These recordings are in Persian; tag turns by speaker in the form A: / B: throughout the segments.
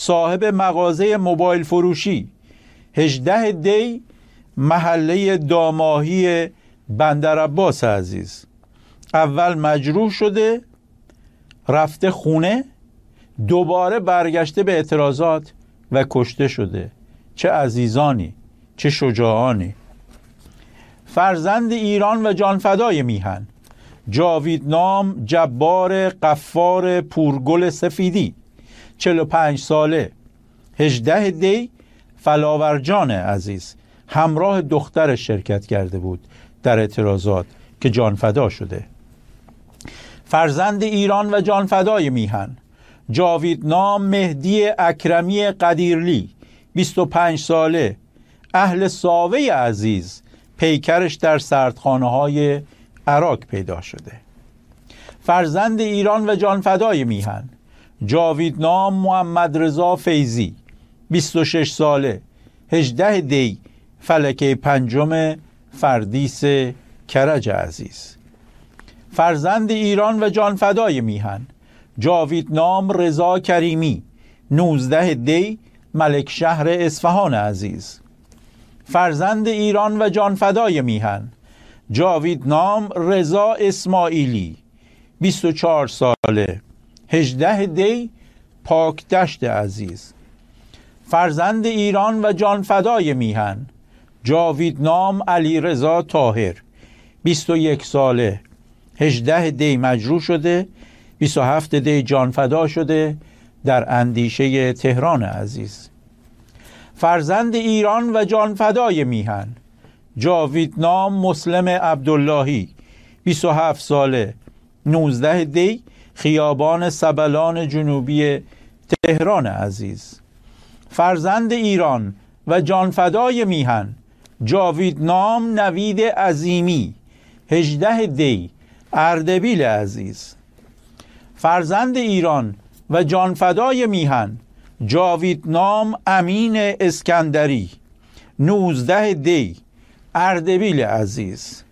A: صاحب مغازه موبایل فروشی. 18 دی محله داماهی بندرعباس عزیز. اول مجروح شده، رفته خونه، دوباره برگشته به اعتراضات و کشته شده. چه عزیزانی، چه شجاعانی. فرزند ایران و جانفدای میهن. جاویدنام جبار قفار پورگل سفیدی، 45 ساله. 18 دی فلاورجان عزیز همراه دختر شرکت کرده بود در اعتراضات که جانفدا شده. فرزند ایران و جانفدای میهن. جاویدنام مهدی اکرمی قدیرلی، 25 ساله. اهل ساوه عزیز، پیکرش در سردخانه های عراق پیدا شده. فرزند ایران و جانفدای میهن. جاویدنام محمد رضا فیضی، 26 ساله. 18 دی فلکه 5 فردیس کرج عزیز. فرزند ایران و جانفدای میهن. جاویدنام رضا کریمی، 19 دی ملک شهر اصفهان عزیز. فرزند ایران و جانفدای میهن. جاویدنام رضا اسماعیلی، 24 ساله. 18 دی پاکدشت عزیز. فرزند ایران و جانفدای میهن. جاویدنام علی رضا طاهر، 21 ساله. 18 دی مجروح شده، 27 دی جانفدا شده در اندیشه تهران عزیز. فرزند ایران و جانفدای میهن. جاویدنام مسلم عبداللهی، 27 ساله. 19 دی خیابان سبلان جنوبی تهران عزیز. فرزند ایران و جانفدای میهن. جاویدنام نوید عظیمی، 18 دی اردبیل عزیز. فرزند ایران و جانفدای میهن. جاویدنام امین اسکندری، 19 دی اردبیل عزیز.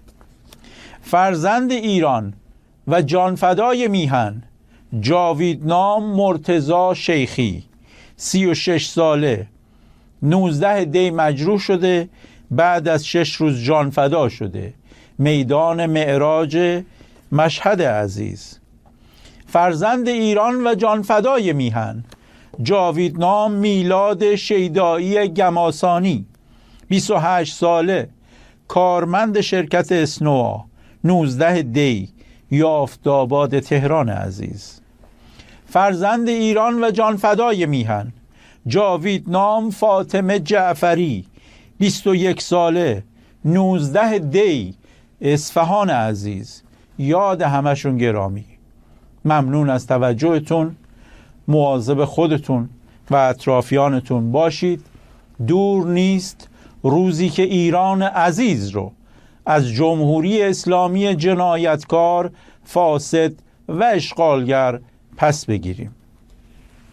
A: فرزند ایران و جانفدای میهن. جاویدنام مرتضی شیخی، 36 ساله. 19 دی مجروح شده، بعد از 6 روز جانفدا شده. میدان معراج مشهد عزیز. فرزند ایران و جانفدای میهن. جاویدنام میلاد شیدایی گماسانی، 28 ساله. کارمند شرکت اسنوا، 19 دی یافت‌آباد تهران عزیز. فرزند ایران و جانفدای میهن. جاویدنام فاطمه جعفری، 21 ساله. 19 دی اصفهان عزیز. یاد همشون گرامی. ممنون از توجهتون. مواظب خودتون و اطرافیانتون باشید. دور نیست روزی که ایران عزیز رو از جمهوری اسلامی جنایتکار، فاسد و اشغالگر پس بگیریم.